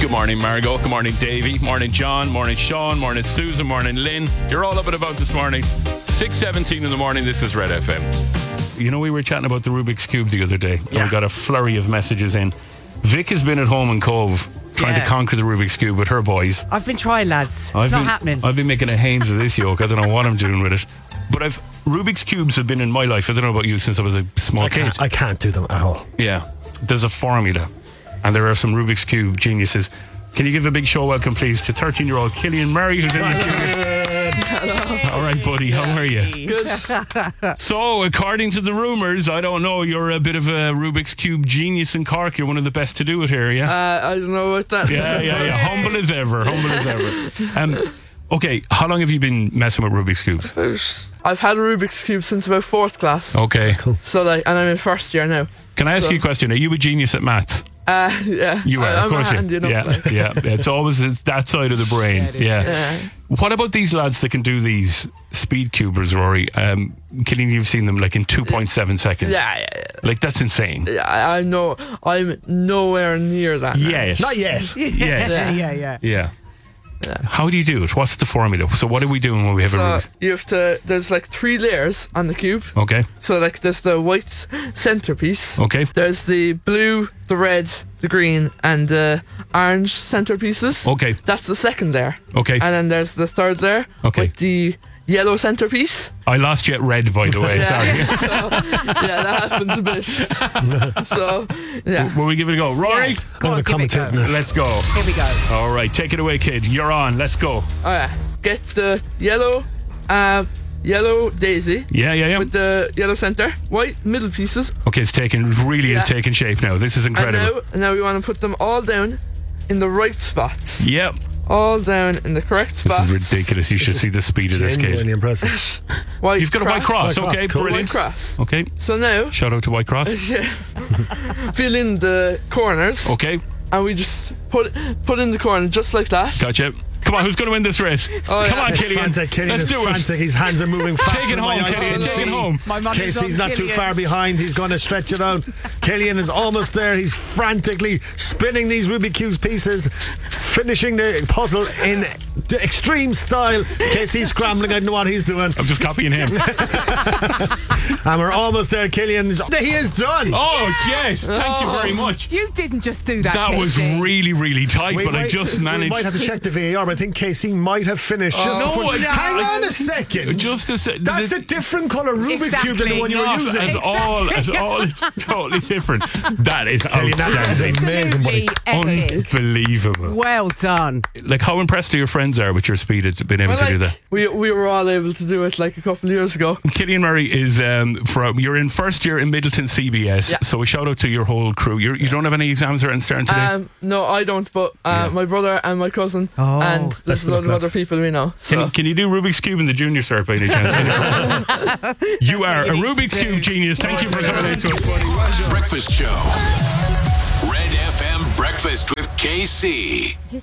Good morning, Margot. Good morning, Davey. Morning, John. Morning, Sean. Morning, Susan. Morning, Lynn. You're all up and about this morning. 6:17 in the morning. This is Red FM. You know, we were chatting about the Rubik's Cube the other day. And we got a flurry of messages in. Vic has been at home in Cove trying to conquer the Rubik's Cube with her boys. I've been trying, lads. It's not happening. I've been making a Hames of this yoke. I don't know what I'm doing with it. But Rubik's Cubes have been in my life, I don't know about you, since I was a small kid. I can't do them at all. Yeah. There's a formula. And there are some Rubik's Cube geniuses. Can you give a big show welcome, please, to 13-year-old Killian Murray, who's in the studio? Hello. All right, buddy. How are you? Good. So, according to the rumours, I don't know, you're a bit of a Rubik's Cube genius in Cork. You're one of the best to do it here, yeah? I don't know about that. Yeah. Humble as ever. Okay, how long have you been messing with Rubik's Cubes? I've had a Rubik's Cube since about 4th class. Okay. Cool. So, and I'm in first year now. Can I ask you a question? Are you a genius at maths? Yeah. You are, of course. I'm handy enough, Yeah. It's always that side of the brain. Yeah. What about these lads that can do these speed cubers, Rory? Killian, you've seen them like in 2.7 seconds. Yeah. Like, that's insane. Yeah, I know. I'm nowhere near that. Yes. Not yet. Yes. Yeah. How do you do it? What's the formula? So what are we doing when we have a So Rubik's? you have to. There's like 3 layers on the cube. Okay. So like there's the white centerpiece. Okay. There's the blue, the red, the green, and the orange centerpieces. Okay. That's the second layer. Okay. And then there's the third layer. Okay. With the yellow centerpiece. I lost you at red, by the way. Sorry. So, that happens a bit. So, yeah. Will we give it a go? Rory? Go on, give it a go. Let's go. Here we go. All right, take it away, kid. You're on. Let's go. Alright. Get the yellow daisy. Yeah. With the yellow center. White middle pieces. Okay, it's taken shape now. This is incredible. And now we want to put them all down in the right spots. Yep. All down in the correct spots. This is ridiculous. You should see the speed of this Genuinely kid. impressive. You've got a white cross. White cross, Okay, cool. brilliant. White cross. Okay. So now, Shout out to White Cross. fill in the corners. Okay, And we just put in the corner just like that. gotcha. Come on, who's going to win this race? Oh, Come yeah. on, It's Killian. frantic. Killian Let's is do frantic. it. His hands are moving fast. Take it home, Killian. Take it home. My money's Casey's on not too Killian. far behind. He's going to stretch it out. Killian is almost there. He's frantically spinning these Rubik's Cube pieces, finishing the puzzle in the extreme style. Casey's scrambling. I don't know what he's doing. I'm just copying him. And we're almost there. Killian's. He is done. Oh, yes. Thank you very much. You didn't just do that. That was Casey. really, really tight, but I just managed. We might have to check the VAR, but I think Casey might have finished just No, before. I- Hang on a second. Just a second. That's a different colour Rubik's Cube than the one you were Not using. at all. It's totally different. That is Killian, that is outstanding. amazing, buddy. Absolutely epic. Unbelievable. Well done. Like, how impressed are your friends are with your speed at being able to do that? We were all able to do it like a couple of years ago. Killian Murray is you're in first year in Middleton CBS, Yeah. so a shout out to your whole crew. You don't have any exams or starting today? No, I don't, but my brother and my cousin and there's That's a lot of the other people we know. So. Can you do Rubik's Cube in the junior cert by any chance? You are a Rubik's Cube genius. Thank you for coming in to us, buddy. Breakfast Show. Red FM Breakfast with KC.